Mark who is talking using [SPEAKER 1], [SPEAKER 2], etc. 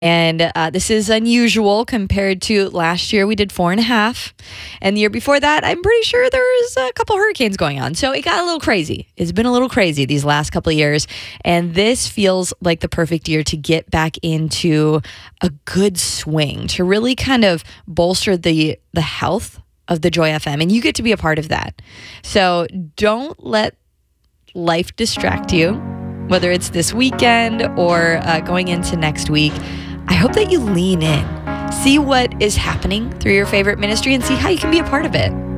[SPEAKER 1] And this is unusual compared to last year. We did 4.5. And the year before that, I'm pretty sure there was a couple hurricanes going on. So it got a little crazy. It's been a little crazy these last couple of years. And this feels like the perfect year to get back into a good swing, to really kind of bolster the health of the Joy FM. And you get to be a part of that. So don't let life distract you, whether it's this weekend or going into next week. I hope that you lean in, see what is happening through your favorite ministry, and see how you can be a part of it.